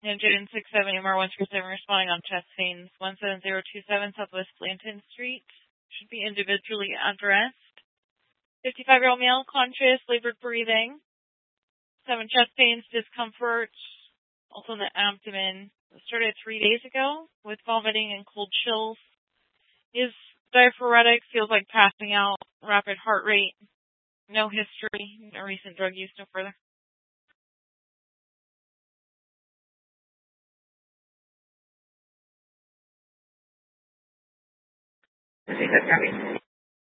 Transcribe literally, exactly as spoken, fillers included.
Engine six seventy M R one three seven responding on chest pains. one seven zero two seven Southwest Blanton Street. Should be individually addressed. fifty-five-year-old male, conscious, labored breathing. Seven chest pains, discomfort, also in the abdomen. It started three days ago with vomiting and cold chills. Is diaphoretic, feels like passing out, rapid heart rate, no history, no recent drug use, no further. Okay, that's copy.